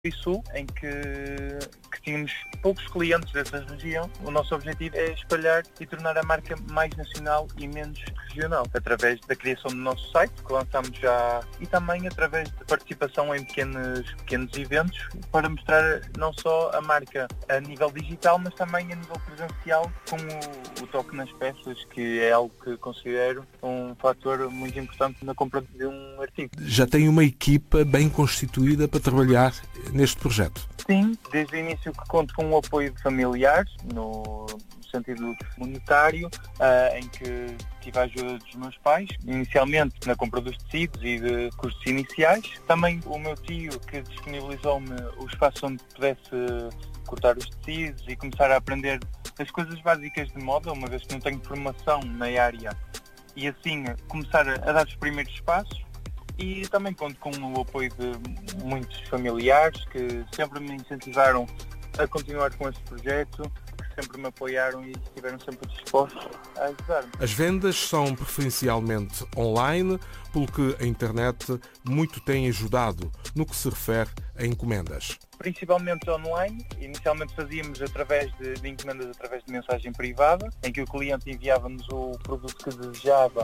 e Sul, em que tínhamos poucos clientes dessa região. O nosso objetivo é espalhar e tornar a marca mais nacional e menos regional, através da criação do nosso site, que lançamos já, e também através de participação em pequenos eventos, para mostrar não só a marca a nível digital, mas também a nível presencial, com o toque nas peças, que é algo que considero um fator muito importante na compra de um artigo. Já tem uma equipa bem constituída para trabalhar neste projeto? Sim, desde o início que conto com o apoio de familiares, no sentido monetário, em que tive a ajuda dos meus pais, inicialmente na compra dos tecidos e de custos iniciais. Também o meu tio, que disponibilizou-me o espaço onde pudesse cortar os tecidos e começar a aprender as coisas básicas de moda, uma vez que não tenho formação na área, e assim começar a dar os primeiros passos. E também conto com o apoio de muitos familiares que sempre me incentivaram a continuar com este projeto, que sempre me apoiaram e estiveram sempre dispostos a ajudar-me. As vendas são preferencialmente online, pelo que a internet muito tem ajudado no que se refere a encomendas. Principalmente online. Inicialmente fazíamos através de encomendas através de mensagem privada, em que o cliente enviava-nos o produto que desejava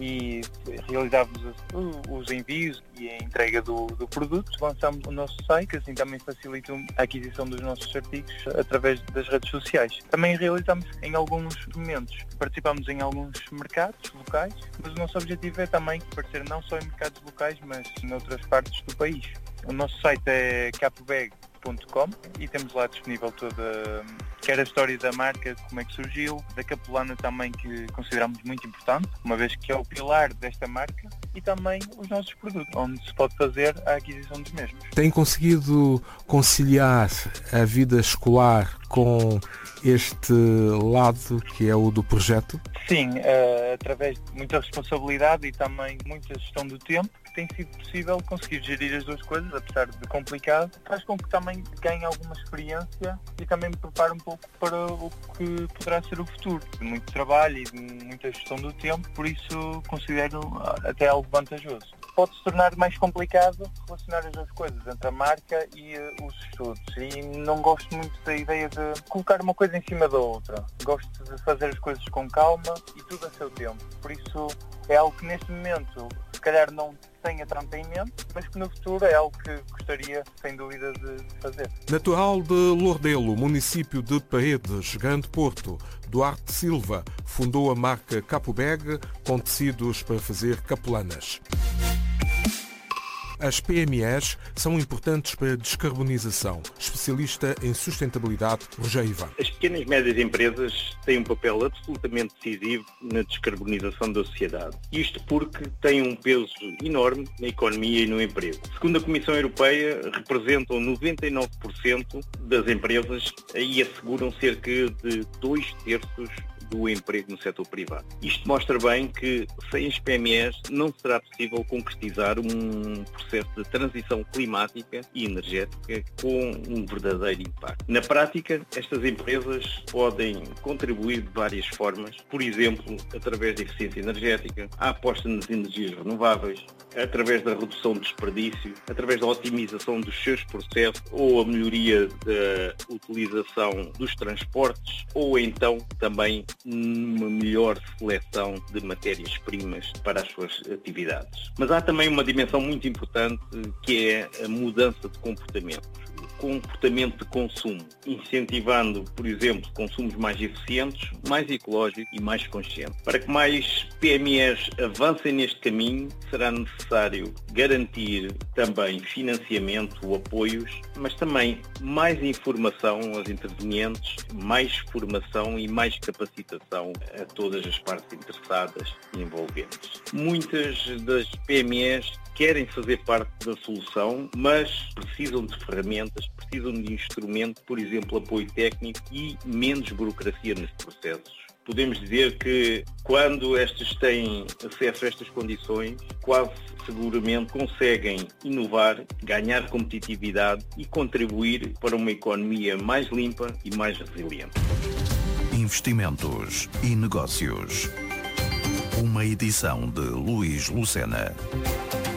e realizávamos os envios e a entrega do produto. Lançámos o nosso site, que assim também facilita a aquisição dos nossos artigos através das redes sociais. Também realizamos em alguns momentos, participamos em alguns mercados locais, mas o nosso objetivo é também aparecer não só em mercados locais, mas em outras partes do país. O nosso site é capobag.com e temos lá disponível toda, quer a história da marca, como é que surgiu, da capulana também, que consideramos muito importante, uma vez que é o pilar desta marca, e também os nossos produtos, onde se pode fazer a aquisição dos mesmos. Tem conseguido conciliar a vida escolar com este lado que é o do projeto? Sim, através de muita responsabilidade e também muita gestão do tempo, tem sido possível conseguir gerir as duas coisas, apesar de complicado. Faz com que também ganhe alguma experiência e também me prepare um pouco para o que poderá ser o futuro. De muito trabalho e de muita gestão do tempo, por isso considero até algo vantajoso. Pode se tornar mais complicado relacionar as duas coisas, entre a marca e os estudos. E não gosto muito da ideia de colocar uma coisa em cima da outra. Gosto de fazer as coisas com calma e tudo a seu tempo. Por isso é algo que neste momento se calhar não tenha tanto em mente, mas que no futuro é algo que gostaria, sem dúvida, de fazer. Natural de Lordelo, município de Paredes, Grande Porto, Duarte Silva fundou a marca Capobag com tecidos para fazer capulanas. As PMEs são importantes para a descarbonização. Especialista em sustentabilidade, Roger Ivan. As pequenas e médias empresas têm um papel absolutamente decisivo na descarbonização da sociedade. Isto porque têm um peso enorme na economia e no emprego. Segundo a Comissão Europeia, representam 99% das empresas e asseguram cerca de 2/3 do emprego no setor privado. Isto mostra bem que sem as PMEs não será possível concretizar um processo de transição climática e energética com um verdadeiro impacto. Na prática, estas empresas podem contribuir de várias formas, por exemplo, através da eficiência energética, a aposta nas energias renováveis, através da redução do desperdício, através da otimização dos seus processos ou a melhoria da utilização dos transportes, ou então também uma melhor seleção de matérias-primas para as suas atividades. Mas há também uma dimensão muito importante, que é a mudança de comportamento de consumo, incentivando, por exemplo, consumos mais eficientes, mais ecológicos e mais conscientes. Para que mais PMEs avancem neste caminho, será necessário garantir também financiamento, apoios, mas também mais informação aos intervenientes, mais formação e mais capacitação a todas as partes interessadas e envolventes. Muitas das PMEs querem fazer parte da solução, mas precisam de ferramentas, precisam de instrumentos, por exemplo, apoio técnico e menos burocracia nos processos. Podemos dizer que quando estas têm acesso a estas condições, quase seguramente conseguem inovar, ganhar competitividade e contribuir para uma economia mais limpa e mais resiliente. Investimentos e negócios. Uma edição de Luís Lucena.